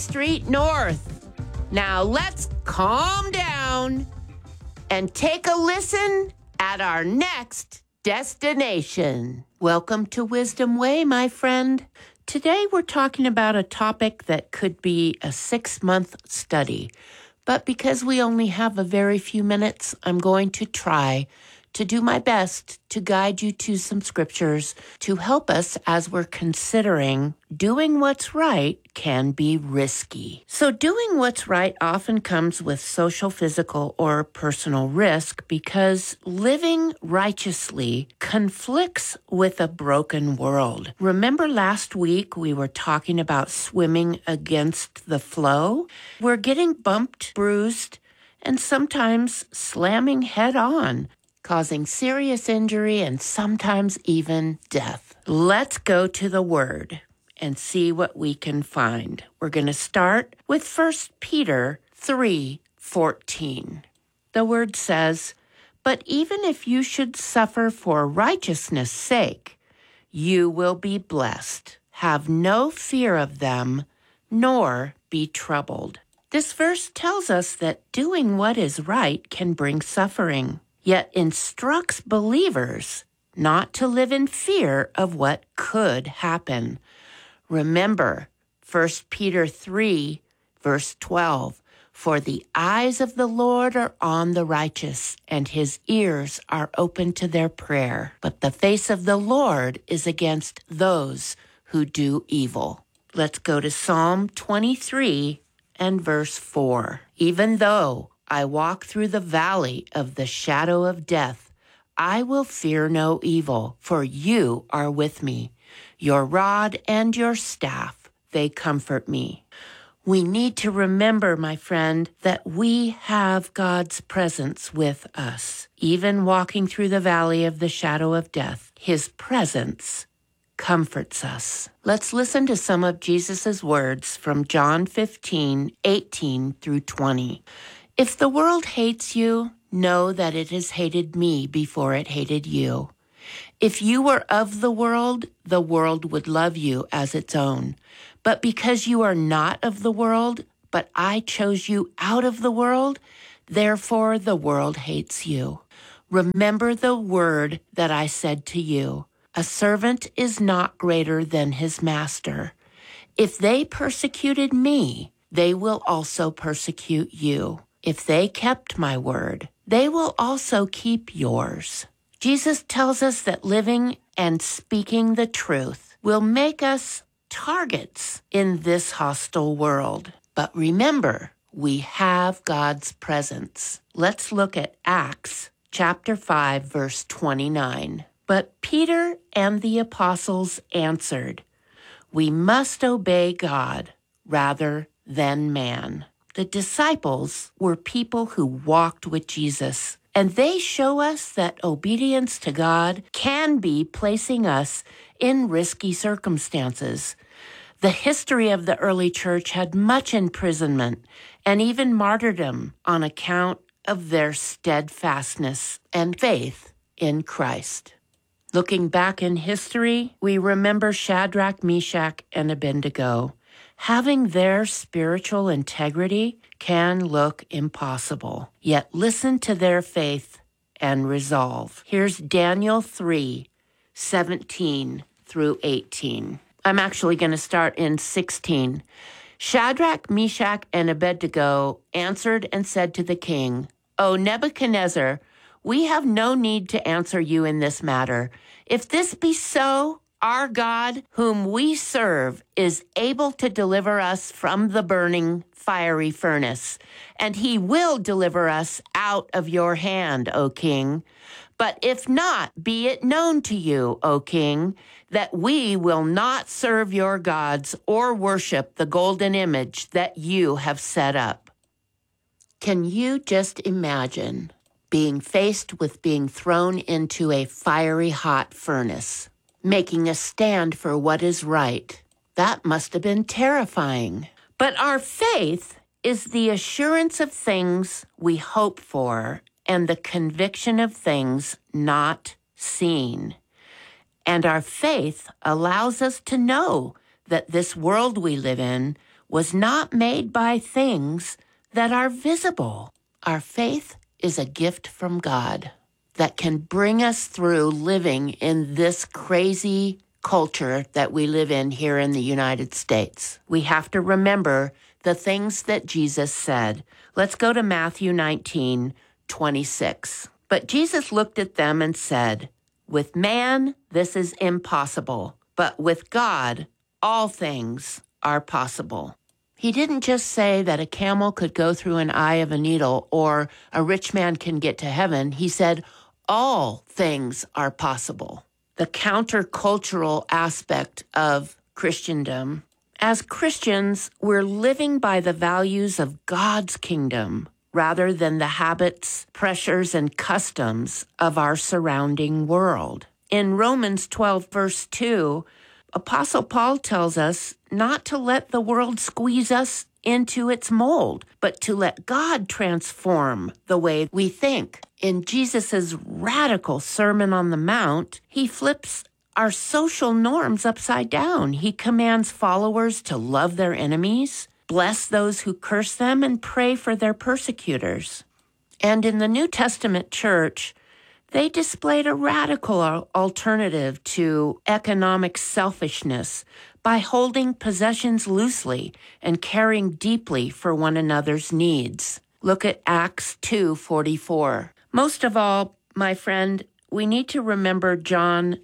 Street North. Now let's calm down and take a listen at our next destination. Welcome to Wisdom Way, my friend. Today we're talking about a topic that could be a 6-month study. But because we only have a very few minutes, I'm going to try to do my best to guide you to some scriptures to help us as we're considering doing what's right can be risky. So doing what's right often comes with social, physical, or personal risk because living righteously conflicts with a broken world. Remember last week we were talking about swimming against the flow? We're getting bumped, bruised, and sometimes slamming head on, causing serious injury and sometimes even death. Let's go to the Word and see what we can find. We're going to start with 1 Peter 3:14. The Word says, "But even if you should suffer for righteousness' sake, you will be blessed. Have no fear of them, nor be troubled." This verse tells us that doing what is right can bring suffering, yet instructs believers not to live in fear of what could happen. Remember, 1 Peter 3, verse 12, "For the eyes of the Lord are on the righteous, and his ears are open to their prayer. But the face of the Lord is against those who do evil." Let's go to Psalm 23 and verse 4. "Even though I walk through the valley of the shadow of death, I will fear no evil, for you are with me. Your rod and your staff, they comfort me." We need to remember, my friend, that we have God's presence with us. Even walking through the valley of the shadow of death, his presence comforts us. Let's listen to some of Jesus' words from John 15:18 through 20. "If the world hates you, know that it has hated me before it hated you. If you were of the world would love you as its own. But because you are not of the world, but I chose you out of the world, therefore the world hates you. Remember the word that I said to you. A servant is not greater than his master. If they persecuted me, they will also persecute you. If they kept my word, they will also keep yours." Jesus tells us that living and speaking the truth will make us targets in this hostile world. But remember, we have God's presence. Let's look at Acts chapter 5, verse 29. "But Peter and the apostles answered, 'We must obey God rather than man.'" The disciples were people who walked with Jesus, and they show us that obedience to God can be placing us in risky circumstances. The history of the early church had much imprisonment and even martyrdom on account of their steadfastness and faith in Christ. Looking back in history, we remember Shadrach, Meshach, and Abednego. Having their spiritual integrity can look impossible, yet listen to their faith and resolve. Here's Daniel 3:17 through 18. I'm actually going to start in 16. "Shadrach, Meshach, and Abednego answered and said to the king, 'O Nebuchadnezzar, we have no need to answer you in this matter. If this be so, our God, whom we serve, is able to deliver us from the burning fiery furnace, and he will deliver us out of your hand, O king. But if not, be it known to you, O king, that we will not serve your gods or worship the golden image that you have set up.'" Can you just imagine being faced with being thrown into a fiery hot furnace, making a stand for what is right? That must have been terrifying. But our faith is the assurance of things we hope for and the conviction of things not seen. And our faith allows us to know that this world we live in was not made by things that are visible. Our faith is a gift from God that can bring us through living in this crazy culture that we live in here in the United States. We have to remember the things that Jesus said. Let's go to Matthew 19:26. But Jesus looked at them and said, "With man, this is impossible, but with God, all things are possible." He didn't just say that a camel could go through an eye of a needle or a rich man can get to heaven. He said, all things are possible. The countercultural aspect of Christendom. As Christians, we're living by the values of God's kingdom rather than the habits, pressures, and customs of our surrounding world. In Romans 12, verse 2, Apostle Paul tells us not to let the world squeeze us into its mold, but to let God transform the way we think. In Jesus' radical Sermon on the Mount, he flips our social norms upside down. He commands followers to love their enemies, bless those who curse them, and pray for their persecutors. And in the New Testament church, they displayed a radical alternative to economic selfishness by holding possessions loosely and caring deeply for one another's needs. Look at Acts 2:44. Most of all, my friend, we need to remember John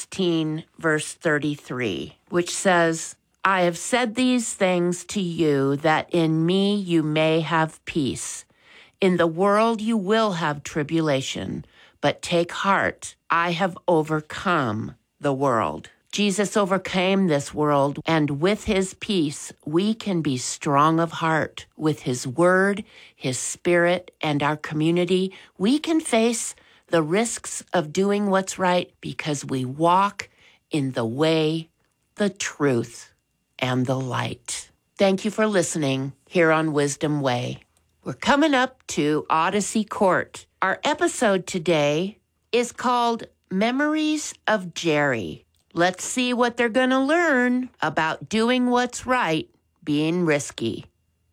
16, verse 33, which says, "I have said these things to you that in me you may have peace. In the world you will have tribulation, but take heart, I have overcome the world." Jesus overcame this world, and with his peace, we can be strong of heart. With his word, his spirit, and our community, we can face the risks of doing what's right because we walk in the way, the truth, and the light. Thank you for listening here on Wisdom Way. We're coming up to Odyssey Court. Our episode today is called Memories of Jerry. Let's see what they're going to learn about doing what's right, being risky.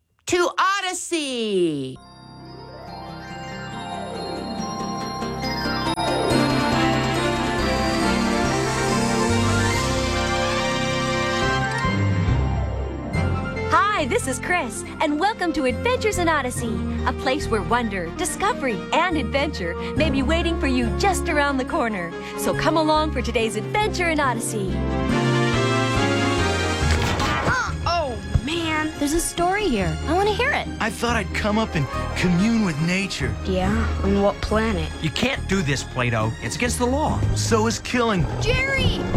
To Odyssey! Hi, this is Chris, and welcome to Adventures in Odyssey, a place where wonder, discovery, and adventure may be waiting for you just around the corner. So come along for today's Adventure in Odyssey. Oh, man. There's a story here. I want to hear it. I thought I'd come up and commune with nature. Yeah? On what planet? You can't do this, Plato. It's against the law. So is killing. Jerry!